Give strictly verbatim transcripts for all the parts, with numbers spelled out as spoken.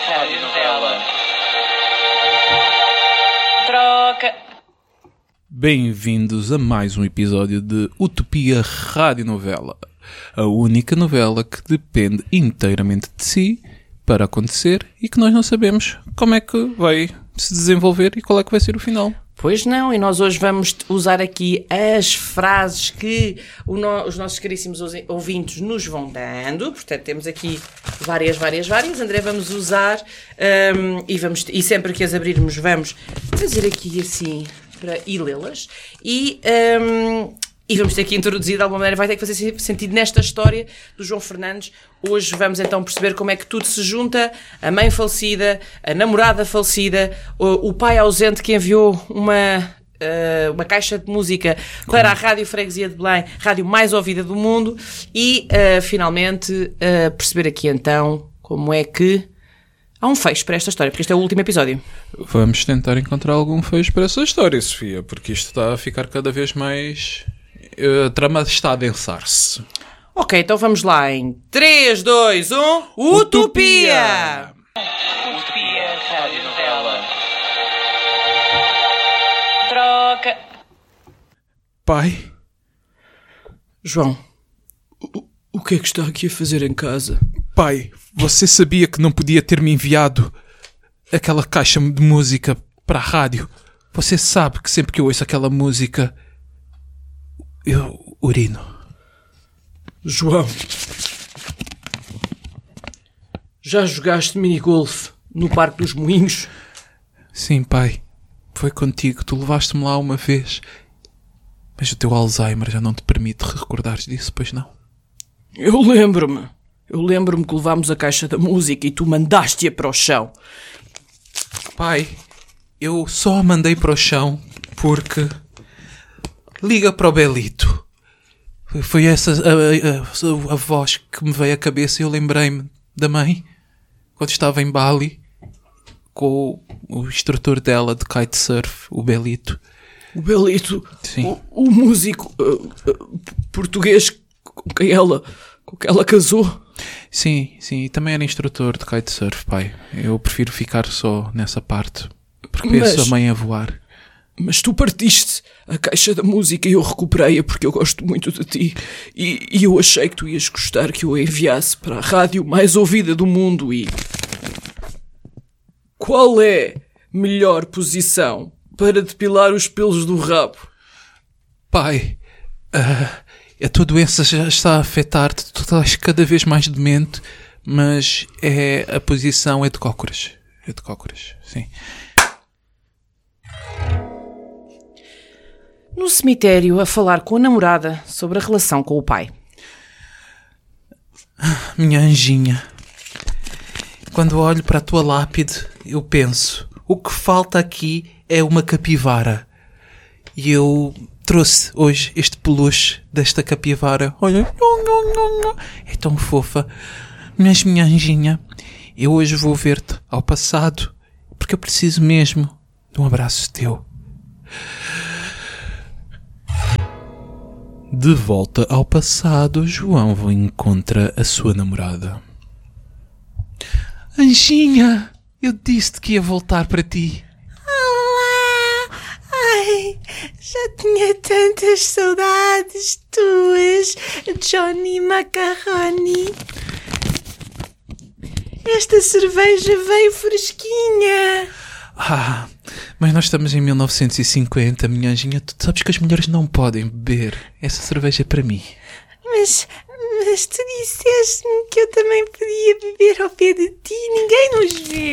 Rádio Novela. Troca. Bem-vindos a mais um episódio de Utopia Rádio Novela, a única novela que depende inteiramente de si para acontecer e que nós não sabemos como é que vai se desenvolver e qual é que vai ser o final. Pois não, e nós hoje vamos usar aqui as frases que o no, os nossos caríssimos ouvintes nos vão dando. Portanto, temos aqui várias, várias, várias. André, vamos usar um, e, vamos, e sempre que as abrirmos vamos fazer aqui assim para ir lê-las. E... Um, E vamos ter que introduzir de alguma maneira, vai ter que fazer sentido nesta história do João Fernandes. Hoje vamos então perceber como é que tudo se junta, a mãe falecida, a namorada falecida, o, o pai ausente que enviou uma, uh, uma caixa de música para a Rádio Freguesia de Belém, rádio mais ouvida do mundo, e uh, finalmente uh, perceber aqui então como é que há um fecho para esta história, porque este é o último episódio. Vamos tentar encontrar algum fecho para essa história, Sofia, porque isto está a ficar cada vez mais... A trama está a adensar-se. Ok, então vamos lá em três, dois, um... Utopia! Utopia Rádio Novela. Troca. Pai, João, o, o que é que está aqui a fazer em casa? Pai, você sabia que não podia ter-me enviado aquela caixa de música para a rádio? Você sabe que sempre que eu ouço aquela música... eu urino. João, já jogaste minigolf no Parque dos Moinhos? Sim, pai. Foi contigo. Tu levaste-me lá uma vez. Mas o teu Alzheimer já não te permite recordares disso, pois não? Eu lembro-me. Eu lembro-me que levámos a caixa da música e tu mandaste-a para o chão. Pai, eu só a mandei para o chão porque... Liga para o Belito. Foi essa a, a, a, a voz que me veio à cabeça e eu lembrei-me da mãe quando estava em Bali com o, o instrutor dela de kitesurf, o Belito. O Belito, Sim. O, o músico uh, uh, português com quem ela, com quem ela casou. Sim, sim, e também era instrutor de kitesurf, pai. Eu prefiro ficar só nessa parte porque penso Mas... a mãe a voar. Mas tu partiste a caixa da música e eu recuperei-a porque eu gosto muito de ti. E, e eu achei que tu ias gostar que eu a enviasse para a rádio mais ouvida do mundo e... Qual é a melhor posição para depilar os pelos do rabo? Pai, uh, a tua doença já está a afetar-te. Tu estás cada vez mais demente, mas é, a posição é de cócoras. É de cócoras, sim. no cemitério a falar com a namorada sobre a relação com o pai. Minha anjinha, quando olho para a tua lápide, eu penso, o que falta aqui é uma capivara. E eu trouxe hoje este peluche desta capivara. Olha, é tão fofa. Mas, minha anjinha, eu hoje vou ver-te ao passado, porque eu preciso mesmo de um abraço teu. De volta ao passado, João encontra a sua namorada. Anjinha, eu disse-te que ia voltar para ti. Olá! Ai, já tinha tantas saudades tuas, Johnny Macaroni. Esta cerveja veio fresquinha. Ah, mas nós estamos em mil novecentos e cinquenta, minha anjinha. Tu sabes que as mulheres não podem beber. Essa cerveja é para mim. Mas, mas tu disseste-me que eu também podia beber ao pé de ti. Ninguém nos vê.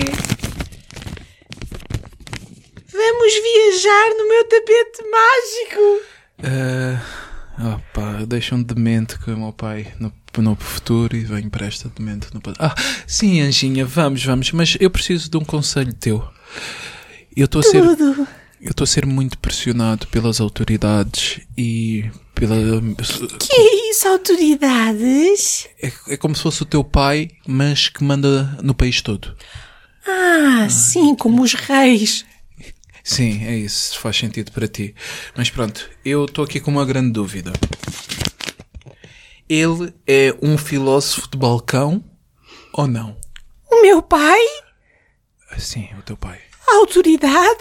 Vamos viajar no meu tapete mágico. Uh, opa, deixa um demente com o meu pai no, no futuro e vem para esta demente no passado. Ah, sim, anjinha, vamos, vamos. Mas eu preciso de um conselho teu. Eu estou a ser, eu estou a ser muito pressionado pelas autoridades e pela... Que é isso, autoridades? É, é como se fosse o teu pai, mas que manda no país todo. Ah, sim, como os reis. Sim, é isso, faz sentido para ti. Mas pronto, eu estou aqui com uma grande dúvida. Ele é um filósofo de balcão ou não? O meu pai? Sim, o teu pai. A autoridade?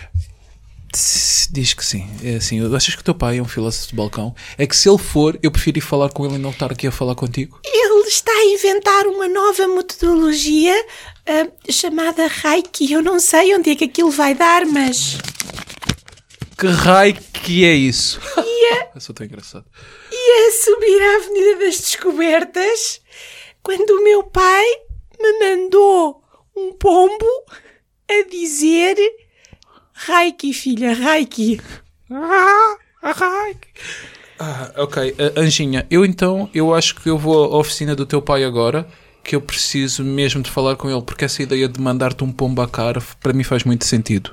Diz que sim. É assim, achas que o teu pai é um filósofo de balcão? É que se ele for, eu prefiro ir falar com ele e não estar aqui a falar contigo. Ele está a inventar uma nova metodologia uh, chamada Reiki. Eu não sei onde é que aquilo vai dar, mas... Que raio que é isso? Ia, Eu sou tão engraçado. ia subir à Avenida das Descobertas quando o meu pai me mandou um pombo a dizer... Reiki, filha, Reiki. Ah, Reiki. Ah, ok. Uh, Anjinha, eu então, eu acho que eu vou à oficina do teu pai agora, que eu preciso mesmo de falar com ele, porque essa ideia de mandar-te um pombo à cara, para mim faz muito sentido.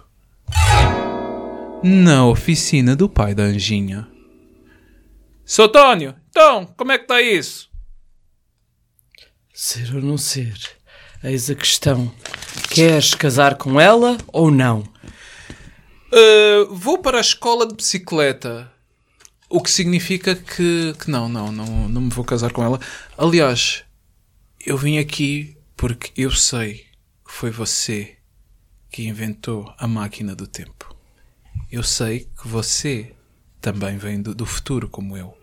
Na oficina do pai da Anjinha. Seu Tónio, então, como é que está isso? Ser ou não ser? Eis a questão. Queres casar com ela ou não? Uh, vou para a escola de bicicleta. O que significa que, que não, não, não, não me vou casar com ela. Aliás, eu vim aqui porque eu sei que foi você que inventou a máquina do tempo. Eu sei que você também vem do, do futuro, como eu.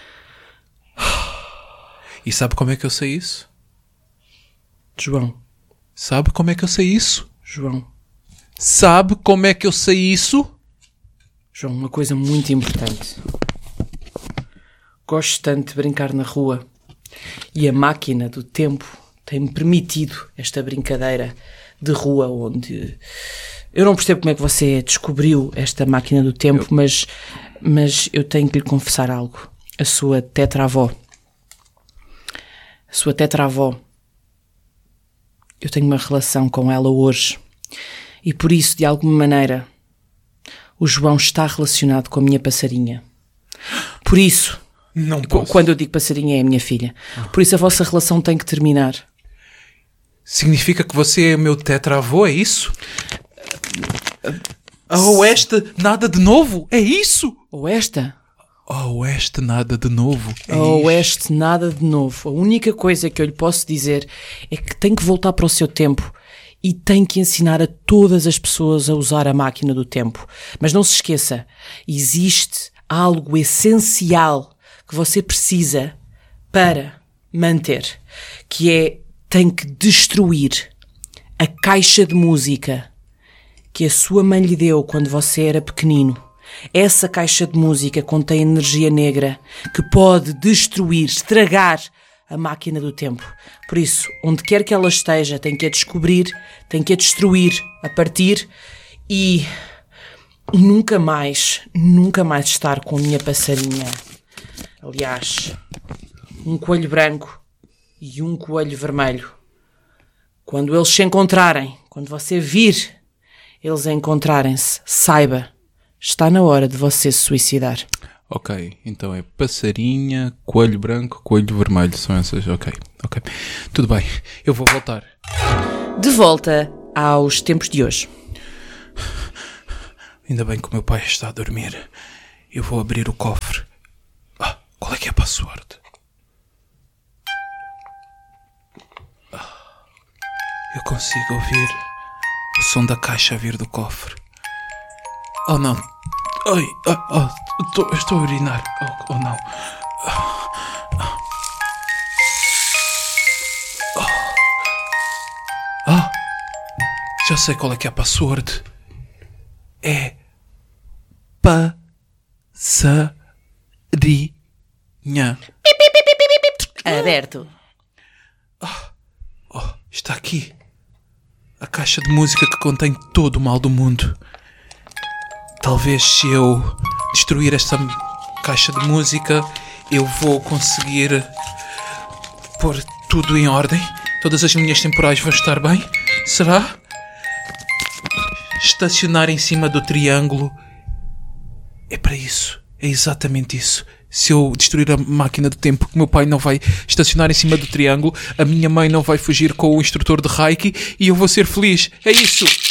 E sabe como é que eu sei isso? João. Sabe como é que eu sei isso? João. Sabe como é que eu sei isso? João, uma coisa muito importante. Gosto tanto de brincar na rua e a máquina do tempo tem-me permitido esta brincadeira de rua onde... Eu não percebo como é que você descobriu esta máquina do tempo, eu... mas, mas eu tenho que lhe confessar algo. A sua tetravó. A sua tetravó. Eu tenho uma relação com ela hoje. E por isso, de alguma maneira, o João está relacionado com a minha passarinha. Por isso, não posso. Quando eu digo passarinha é a minha filha. Por isso a vossa relação tem que terminar. Significa que você é meu tetravô, é isso? A Oeste, nada de novo, é isso? Oeste? A Oeste, nada de novo, é A Oeste, nada de novo. A única coisa que eu lhe posso dizer é que tem que voltar para o seu tempo. E tem que ensinar a todas as pessoas a usar a máquina do tempo. Mas não se esqueça, existe algo essencial que você precisa para manter, que é, tem que destruir a caixa de música que a sua mãe lhe deu quando você era pequenino. Essa caixa de música contém energia negra que pode destruir, estragar a máquina do tempo. Por isso, onde quer que ela esteja, tem que a descobrir, tem que a destruir, a partir e nunca mais, nunca mais estar com a minha passarinha. Aliás, um coelho branco e um coelho vermelho. Quando eles se encontrarem, quando você vir eles a encontrarem-se, saiba, está na hora de você se suicidar. Ok, então é passarinha, coelho branco, coelho vermelho, são essas, ok, ok. Tudo bem, eu vou voltar. De volta aos tempos de hoje. Ainda bem que o meu pai está a dormir. Eu vou abrir o cofre. Ah, qual é que é a password? Ah, eu consigo ouvir o som da caixa a vir do cofre. Oh não. Ai, ah, oh, tô, estou a urinar. Oh, oh não. Oh. Ah, já sei qual é que é a password. É passarinha. Aberto. Oh, está aqui. A caixa de música que contém todo o mal do mundo. Talvez se eu destruir esta caixa de música, eu vou conseguir pôr tudo em ordem. Todas as linhas temporais vão estar bem. Será? Estacionar em cima do triângulo. É para isso. É exatamente isso. Se eu destruir a máquina do tempo, o meu pai não vai estacionar em cima do triângulo, a minha mãe não vai fugir com o instrutor de Reiki e eu vou ser feliz. É isso.